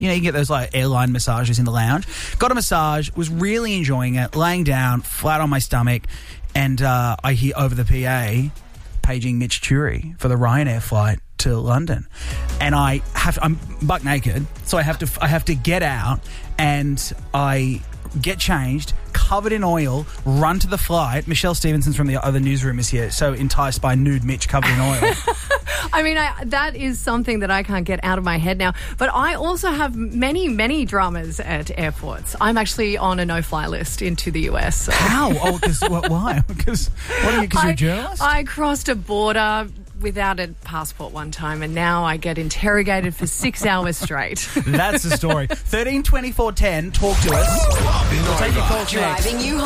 You know, you get those like airline massages in the lounge. Got a massage, was really enjoying it, laying down, flat on my stomach, and I hear over the PA paging Mitch Turi for the Ryanair flight to London. And I'm buck naked, so I have to get out, and I get changed, covered in oil, run to the flight. Michelle Stevenson from the other newsroom is here, so enticed by nude Mitch covered in oil. I mean, that is something that I can't get out of my head now. But I also have many, many dramas at airports. I'm actually on a no-fly list into the US. So. How? Oh, why? Because you're a journalist? I crossed a border without a passport one time, and now I get interrogated for 6 hours straight. That's the story. 13 24 10, talk to us. We'll take your calls next. Driving you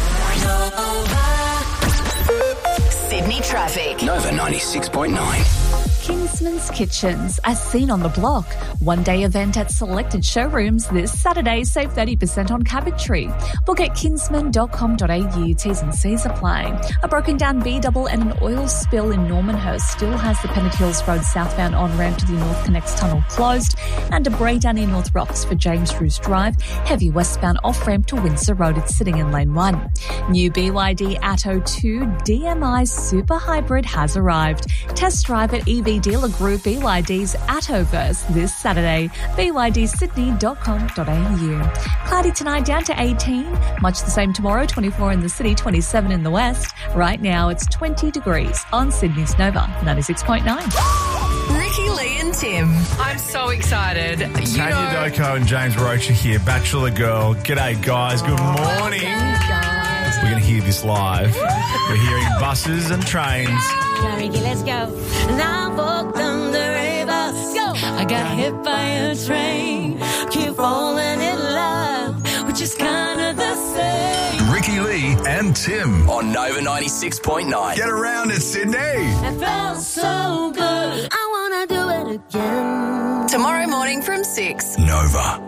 home. Sydney traffic. Nova 96.9. Kingsman's Kitchens, as seen on the block. One-day event at selected showrooms this Saturday. Save 30% on cabinetry. Book at kingsman.com.au. T's and C's apply. A broken-down B-double and an oil spill in Normanhurst still has the Pennant Hills Road southbound on-ramp to the North Connects Tunnel closed, and a breakdown in North Rocks for James Roos Drive. Heavy westbound off-ramp to Windsor Road. It's sitting in lane 1. New BYD Atto 2 DMI Super Hybrid has arrived. Test drive at EV dealer group BYD's Attoverse this Saturday. BYDSydney.com.au. Cloudy tonight, down to 18. Much the same tomorrow, 24 in the city, 27 in the west. Right now it's 20 degrees on Sydney's Nova 96.9. Ricky, Lee and Tim. I'm so excited. Tanya Doko and James Roach are here. Bachelor Girl. G'day, guys. Good morning. We're going to hear this live. We're hearing buses and trains. Come, Ricky, let's go. Now walk down the river. Go. I got hit by a train. Keep falling in love, which is kind of the same. Ricky Lee and Tim On Nova 96.9. get around it, Sydney. It felt so good. I want to do it again. Tomorrow morning from 6. Nova.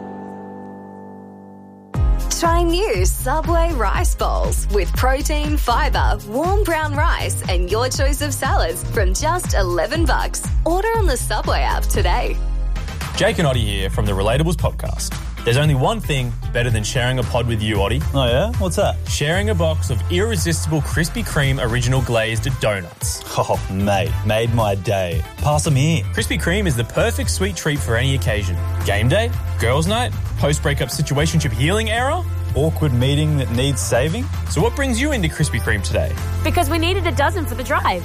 Try new Subway rice bowls with protein, fibre, warm brown rice, and your choice of salads from just $11. Order on the Subway app today. Jake and Oddie here from the Relatables podcast. There's only one thing better than sharing a pod with you, Oddie. Oh, yeah? What's that? Sharing a box of irresistible Krispy Kreme original glazed donuts. Oh, mate, made my day. Pass them here. Krispy Kreme is the perfect sweet treat for any occasion. Game day, girls' night, post-breakup situationship healing era. Awkward meeting that needs saving. So what brings you into Krispy Kreme today? Because we needed a dozen for the drive.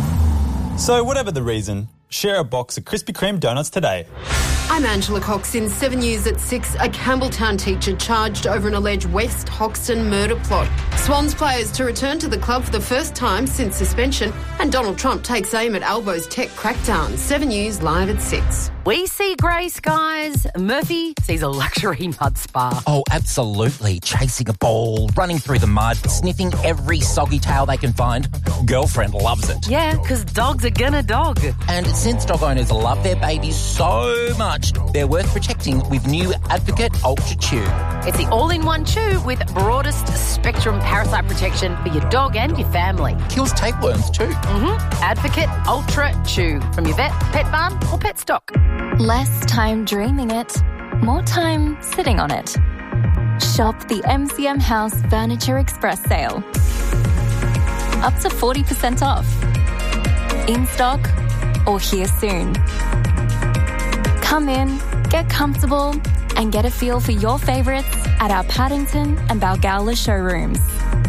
So whatever the reason, share a box of Krispy Kreme donuts today. I'm Angela Cox. In 7 News at 6, a Campbelltown teacher charged over an alleged West Hoxton murder plot. Swans players to return to the club for the first time since suspension, and Donald Trump takes aim at Albo's tech crackdown. 7 News live at 6. We see grey skies. Murphy sees a luxury mud spa. Oh, absolutely. Chasing a ball, running through the mud, sniffing every soggy tail they can find. Girlfriend loves it. Yeah, because dogs are gonna dog. And since dog owners love their babies so much, they're worth protecting with new Advocate Ultra Chew. It's the all-in-one chew with broadest spectrum parasite protection for your dog and your family. Kills tapeworms too. Advocate Ultra Chew from your vet, pet barn or pet stock. Less time dreaming it, more time sitting on it. Shop the MCM House Furniture Express sale. Up to 40% off. In stock or here soon. Come in, get comfortable, and get a feel for your favourites at our Paddington and Balgowlah showrooms.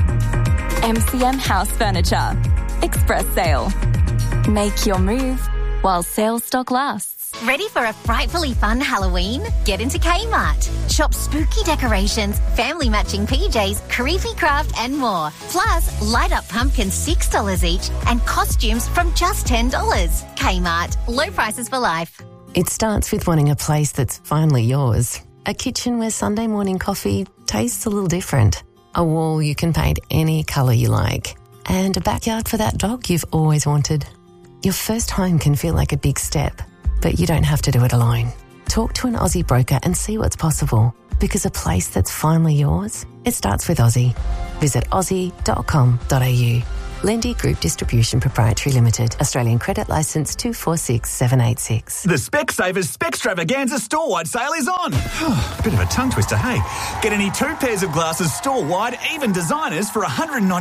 MCM House Furniture Express sale. Make your move while sale stock lasts. Ready for a frightfully fun Halloween? Get into Kmart. Shop spooky decorations, family matching PJs, creepy craft and more. Plus, light up pumpkins $6 each and costumes from just $10. Kmart. Low prices for life. It starts with wanting a place that's finally yours. A kitchen where Sunday morning coffee tastes a little different. A wall you can paint any colour you like. And a backyard for that dog you've always wanted. Your first home can feel like a big step, but you don't have to do it alone. Talk to an Aussie broker and see what's possible. Because a place that's finally yours, it starts with Aussie. Visit aussie.com.au. Lendy Group Distribution Proprietary Limited. Australian Credit Licence 246786. The Specsavers Specstravaganza store-wide sale is on. Bit of a tongue twister, hey? Get any 2 pairs of glasses store-wide, even designers, for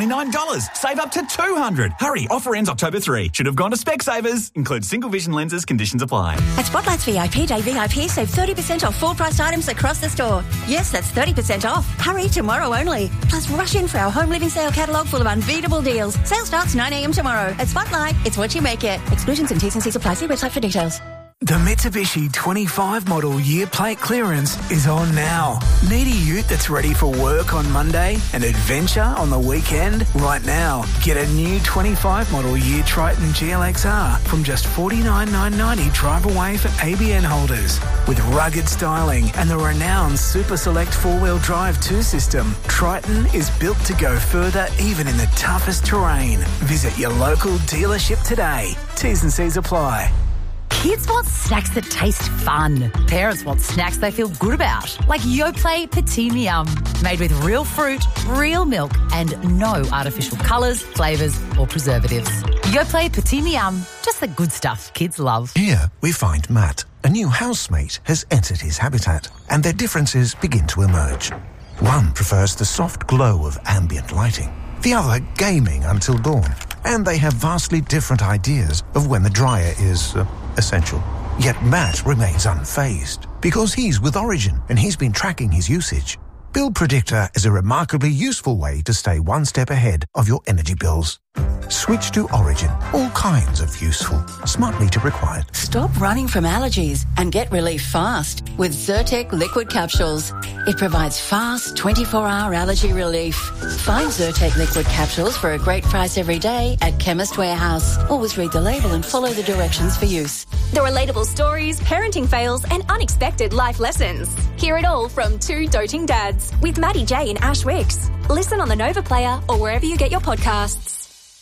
$199. Save up to $200. Hurry, offer ends October 3. Should have gone to Specsavers. Includes single vision lenses, conditions apply. At Spotlight's VIP Day VIP, save 30% off full-priced items across the store. Yes, that's 30% off. Hurry, tomorrow only. Plus, rush in for our home living sale catalogue full of unbeatable deals. Sale starts 9 a.m. tomorrow. At Spotlight, it's what you make it. Exclusions and T's and C's apply. See website for details. The Mitsubishi 25 model year plate clearance is on now. Need a ute that's ready for work on Monday and adventure on the weekend? Right now, get a new 25 model year Triton GLXR from just $49,990 drive away for ABN holders. With rugged styling and the renowned Super Select 4-wheel drive 2 system, Triton is built to go further even in the toughest terrain. Visit your local dealership today. T's and C's apply. Kids want snacks that taste fun. Parents want snacks they feel good about, like Yoplait Petit Miam, made with real fruit, real milk, and no artificial colours, flavours or preservatives. Yoplait Petit Miam, just the good stuff kids love. Here we find Matt. A new housemate has entered his habitat, and their differences begin to emerge. One prefers the soft glow of ambient lighting, the other gaming until dawn, and they have vastly different ideas of when the dryer is essential. Yet Matt remains unfazed because he's with Origin and he's been tracking his usage. Bill Predictor is a remarkably useful way to stay one step ahead of your energy bills. Switch to Origin. All kinds of useful. Smart meter required. Stop running from allergies and get relief fast with Zyrtec liquid capsules. It provides fast 24-hour allergy relief. Find Zyrtec liquid capsules for a great price every day at Chemist Warehouse. Always read the label and follow the directions for use. The relatable stories, parenting fails and unexpected life lessons. Hear it all from 2 doting dads with Maddie J and Ash Wicks. Listen on the Nova Player or wherever you get your podcasts.